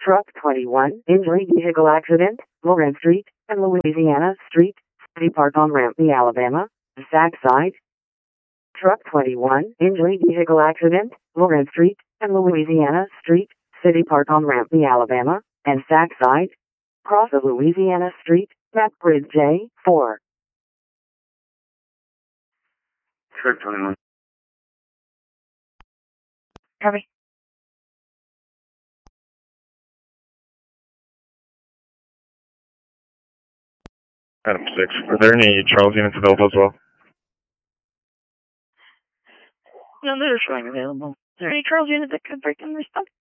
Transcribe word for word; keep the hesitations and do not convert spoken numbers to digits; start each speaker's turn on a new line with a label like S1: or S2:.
S1: Truck twenty-one, injury vehicle accident, Lawrence Street and Louisiana Street, City Park on Rampney, Alabama, Sac side. Truck twenty-one, injury vehicle accident, Lawrence Street and Louisiana Street, City Park on Rampney, Alabama, and Sac side. Cross of Louisiana Street, Map Grid J four.
S2: Truck twenty-one.
S3: Copy.
S4: Adam six. Are there any Charles units available as well?
S3: No, they're showing available. Is there any Charles unit that could break in response?